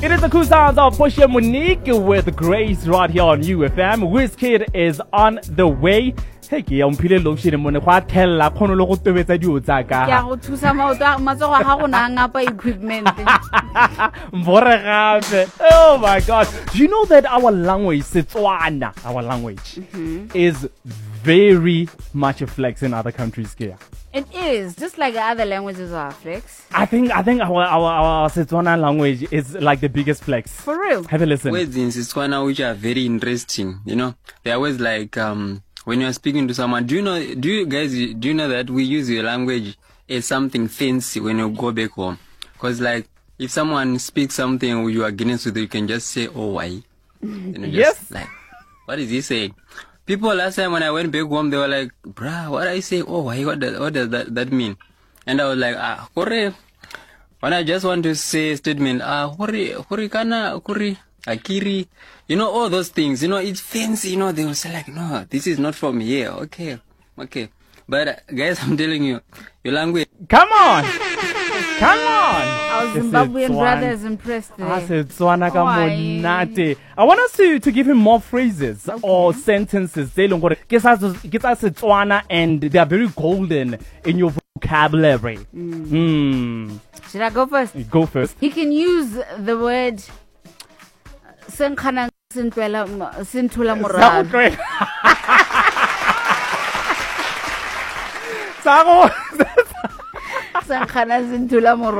It is the cool sounds of Portia Monique with Grace right here on UFM. Wizkid is on the way. Hey, ke ya mphile lotion mo ne go a thella khono le go tobetsa dio tsa ka. Ke a go thusa maoto matsogo ga go na ngapa equipment. Mbore gape. Oh my god. Do you know that our language, Setswana, our language is very much a flex in other countries here? It is just like other languages are flex. I think our Setswana language is like the biggest flex. For real. Have a listen. Words in Setswana which are very interesting, you know. They're always like when you're speaking to someone, do you know that we use your language as something fancy when you go back home? Because like if someone speaks something you are against with, you can just say, oh, why? You know, Yes. Like, what is he saying? People last time when I went back home, they were like, bruh, what I say? Oh, why? What does that mean? And I was like, hore. When I just want to say a statement, hore kana, hore, akiri, you know, all those things, you know, it's fancy, you know, they will say like, no, this is not from here. Okay. But guys, I'm telling you, your language. Come on. Our Zimbabwean brother is impressed today. I want us to give him more phrases or sentences. And they are very golden in your vocabulary. Should I go first? Go first. He can use the word Senkana Sintula Morag. Senkana Sintula Morag.